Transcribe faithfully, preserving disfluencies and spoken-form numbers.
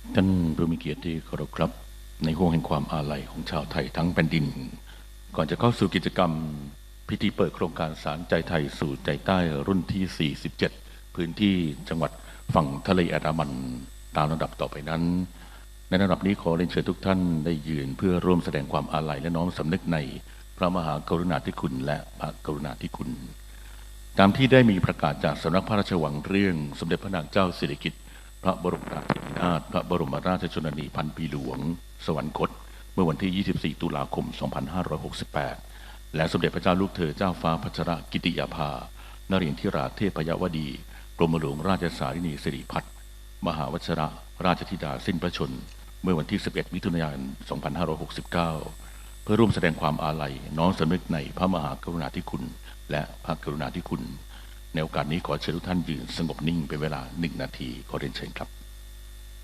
ท่านผู้มีเกียรติที่เคารพครับในห่วงแห่งความอาลัยของชาวไทยทั้งแผ่นดินก่อนจะเข้าสู่กิจกรรมพิธีเปิดโครงการสารใจไทยสู่ใจใต้รุ่นที่สี่สิบเจ็ดพื้นที่จังหวัดฝั่งทะเลอันดามันตามลำดับต่อไปนั้นในลำดับนี้ขอเรียนเชิญทุกท่านได้ยืนเพื่อร่วมแสดงความอาลัยและน้อมสำนึกในพระมหากรุณาธิคุณและพระกรุณาธิคุณตามที่ได้มีประกาศจากสำนักพระราชวังเรื่องสมเด็จพระนางเจ้าสิริกิติ์พระบรมราชินีนาถพระบรมราชชนนีพันปีหลวงสวรรคตเมื่อวันที่ยี่สิบสี่ตุลาคมสองพันห้าร้อยหกสิบแปดและสมเด็จพระเจ้าลูกเธอเจ้าฟ้าพัชรกิติยาภานเรนทิราเทพยวดีกรมหลวงราชสารินีสิริพัฒน์มหาวชิรราชธิดาสิ้นพระชนเมื่อวันที่สิบเอ็ดมิถุนายนสองพันห้าร้อยหกสิบเก้าเพื่อร่วมแสดงความอาลัยน้อมสำนึกในพระมหากรุณาธิคุณและพระกรุณาธิคุณในโอกาสนี้ขอเชิญทุกท่านยืนสงบนิ่งเป็นเวลาหนึ่งนาทีขอเรียนเชิญครับ